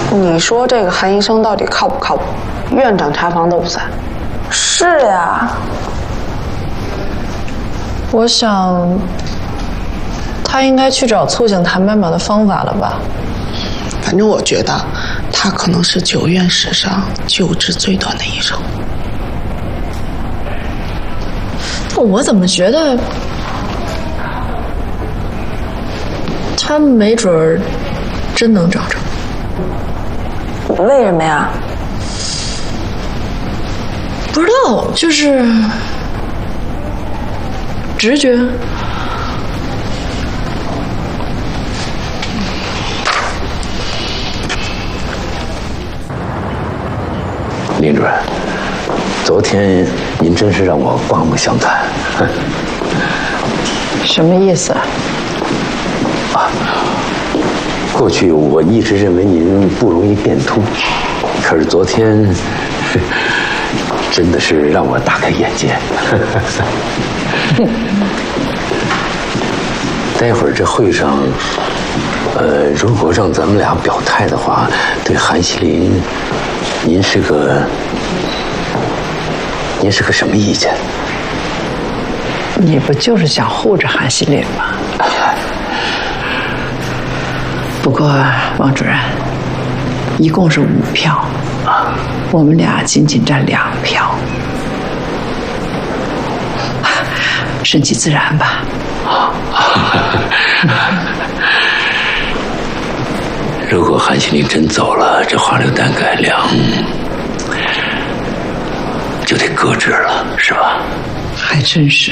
你说这个韩医生到底靠不靠谱？院长查房都不在。 是呀， 我想，他应该去找促进谈白马的方法了吧？ 反正我觉得，他可能是9院史上救治最短的医生。 我怎么觉得他没准儿真能找着？ 为什么呀？ 不知道，就是直觉。 林主任，昨天您真是让我刮目相看。 什么意思啊？ 过去我一直认为您不容易变通，可是昨天真的是让我大开眼界。待会儿这会上，如果让咱们俩表态的话，对韩锡林，您是个什么意见？ 你不就是想护着韩锡林吗？不过王主任，一共是5票，我们俩仅占2票，顺其自然吧。 如果韩锡林真走了，这华流蛋改良就得搁置了，是吧？ 还真是。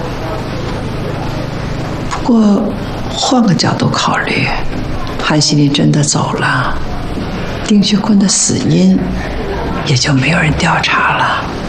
不过换个角度考虑，韩锡林真的走了，丁学坤的死因也就没有人调查了。